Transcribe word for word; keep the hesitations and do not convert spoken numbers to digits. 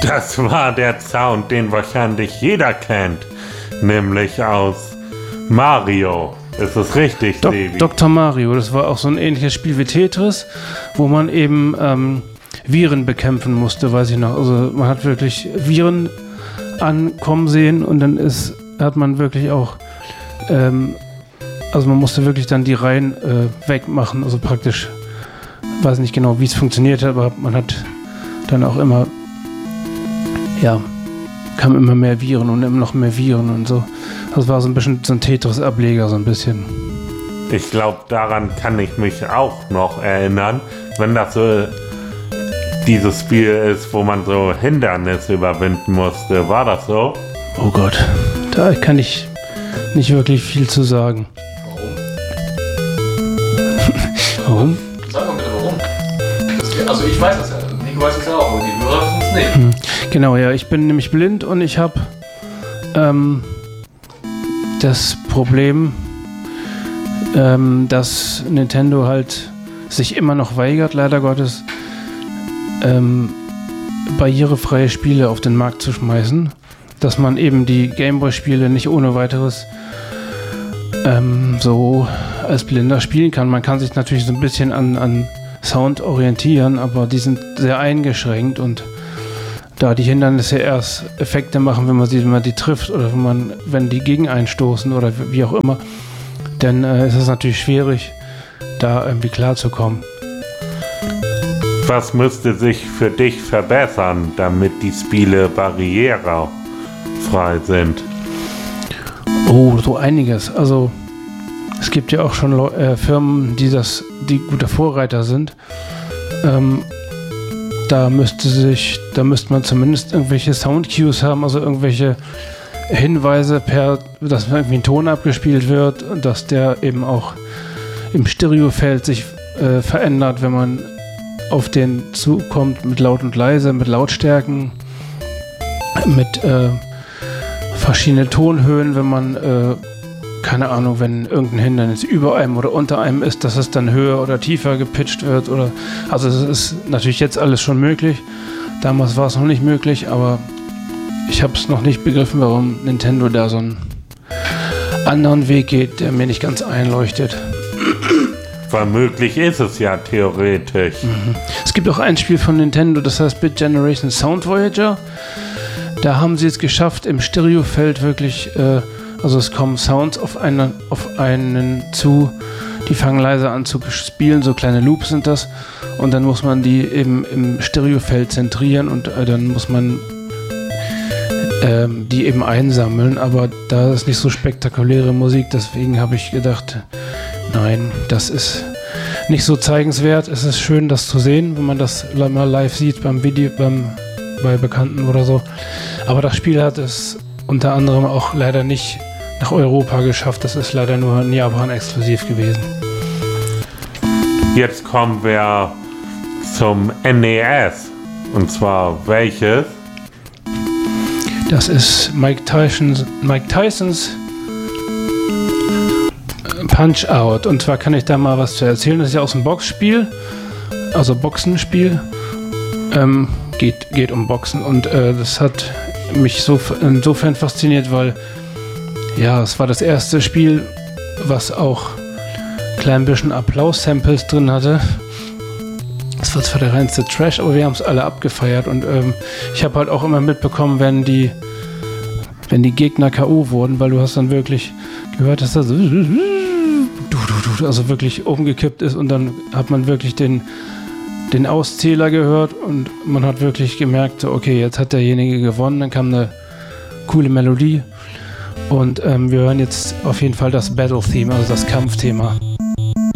Das war der Sound, den wahrscheinlich jeder kennt, nämlich aus Mario. Ist das richtig, Do- Sebi? Doktor Mario, das war auch so ein ähnliches Spiel wie Tetris, wo man eben ähm, Viren bekämpfen musste, weiß ich noch. Also man hat wirklich Viren ankommen sehen und dann ist, hat man wirklich auch, ähm, also man musste wirklich dann die Reihen äh, wegmachen, also praktisch, weiß nicht genau, wie es funktioniert hat, aber man hat dann auch immer, ja, kamen immer mehr Viren und immer noch mehr Viren und so. Das war so ein bisschen so ein Tetris-Ableger, so ein bisschen. Ich glaube, daran kann ich mich auch noch erinnern, wenn das so dieses Spiel ist, wo man so Hindernisse überwinden musste. War das so? Oh Gott, da kann ich nicht wirklich viel zu sagen. Warum? Warum? Sag mal bitte, warum? Das, also ich weiß das ja, Nico weiß das ja auch, aber die Hörer wissen es nicht. Hm. Genau, ja, ich bin nämlich blind und ich habe ähm, das Problem, ähm, dass Nintendo halt sich immer noch weigert, leider Gottes, ähm, barrierefreie Spiele auf den Markt zu schmeißen, dass man eben die Gameboy-Spiele nicht ohne weiteres ähm, so als Blinder spielen kann. Man kann sich natürlich so ein bisschen an, an Sound orientieren, aber die sind sehr eingeschränkt und da die Hindernisse erst Effekte machen, wenn man sie, wenn man die trifft oder wenn man, wenn die gegen einstoßen oder wie auch immer, dann äh, ist es natürlich schwierig, da irgendwie klarzukommen. Was müsste sich für dich verbessern, damit die Spiele barrierefrei sind? Oh, so einiges. Also es gibt ja auch schon Leu- äh, Firmen, die das, die gute Vorreiter sind. Ähm, da müsste sich, da müsste man zumindest irgendwelche Soundcues haben, also irgendwelche Hinweise per, dass irgendwie ein Ton abgespielt wird und dass der eben auch im Stereofeld sich äh, verändert, wenn man auf den zukommt mit laut und leise, mit Lautstärken, mit äh, verschiedenen Tonhöhen, wenn man, äh, keine Ahnung, wenn irgendein Hindernis über einem oder unter einem ist, dass es dann höher oder tiefer gepitcht wird oder, also es ist natürlich jetzt alles schon möglich. Damals war es noch nicht möglich, aber ich habe es noch nicht begriffen, warum Nintendo da so einen anderen Weg geht, der mir nicht ganz einleuchtet. Weil möglich ist es ja theoretisch. Mhm. Es gibt auch ein Spiel von Nintendo, das heißt Bit Generation Sound Voyager. Da haben sie es geschafft, im Stereofeld wirklich, äh, also es kommen Sounds auf, eine, auf einen zu, die fangen leise an zu spielen, so kleine Loops sind das. Und dann muss man die eben im Stereofeld zentrieren und äh, dann muss man ähm, die eben einsammeln. Aber da ist nicht so spektakuläre Musik, deswegen habe ich gedacht, nein, das ist nicht so zeigenswert. Es ist schön, das zu sehen, wenn man das mal live sieht beim Video, beim, bei Bekannten oder so. Aber das Spiel hat es unter anderem auch leider nicht nach Europa geschafft. Das ist leider nur in Japan exklusiv gewesen. Jetzt kommen wir zum N E S. Und zwar welches? Das ist Mike Tysons, Mike Tysons Punch-Out! Und zwar kann ich da mal was zu erzählen. Das ist ja aus dem Boxspiel, also Boxenspiel. Ähm, geht, geht um Boxen und äh, das hat mich so insofern fasziniert, weil ja, es war das erste Spiel, was auch ein klein bisschen Applaus-Samples drin hatte. Es war zwar der reinste Trash, aber wir haben es alle abgefeiert und ähm, ich habe halt auch immer mitbekommen, wenn die wenn die Gegner K O wurden, weil du hast dann wirklich gehört, dass das also wirklich umgekippt ist und dann hat man wirklich den, den Auszähler gehört und man hat wirklich gemerkt, so, okay, jetzt hat derjenige gewonnen, dann kam eine coole Melodie und ähm, wir hören jetzt auf jeden Fall das Battle-Theme, also das Kampfthema.